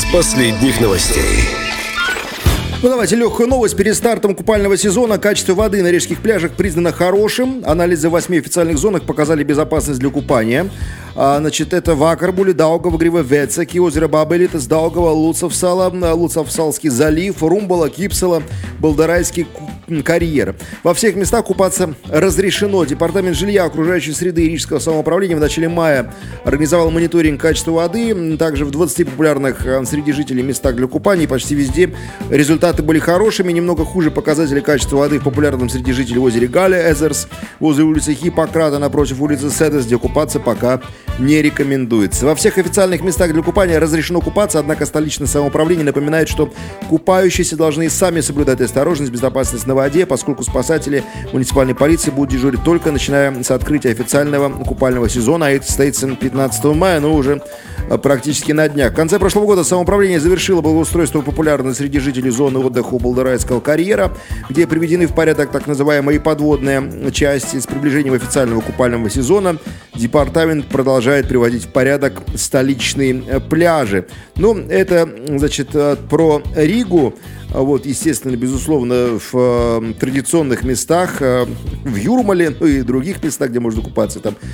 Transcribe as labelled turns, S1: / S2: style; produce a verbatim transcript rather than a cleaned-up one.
S1: из последних новостей.
S2: Ну давайте легкую новость. Перед стартом купального сезона качество воды на рижских пляжах признано хорошим. Анализы в восьми официальных зонах показали безопасность для купания. А, значит, это Вакарбуле, Даугава, Гривовецаки, озеро Бабелитас, Даугава, Луцавсала, Луцавсалский залив, Румбала, Кипсала, Балдарайский карьер. Во всех местах купаться разрешено. Департамент жилья, окружающей среды и рижского самоуправления в начале мая организовал мониторинг качества воды. Также в двадцати популярных среди жителей местах для купания почти везде результаты были хорошими. Немного хуже показатели качества воды в популярном среди жителей озере Галя, Эзерс, возле улицы Хиппократа, напротив улицы Седес, где купаться пока не рекомендуется. Во всех официальных местах для купания разрешено купаться, однако столичное самоуправление напоминает, что купающиеся должны сами соблюдать осторожность, безопасность на воде, поскольку спасатели муниципальной полиции будут дежурить только начиная с открытия официального купального сезона, а это состоится пятнадцатого мая, но уже практически на днях. В конце прошлого года самоуправление завершило благоустройство популярной среди жителей зоны отдыха у Балдарайского карьера, где приведены в порядок так называемые подводные части. С приближением официального купального сезона департамент продолжает приводить в порядок столичные пляжи. Ну, это, значит, про Ригу. Вот, естественно, безусловно, в э, традиционных местах, э, в Юрмале, ну и других местах, где можно купаться, там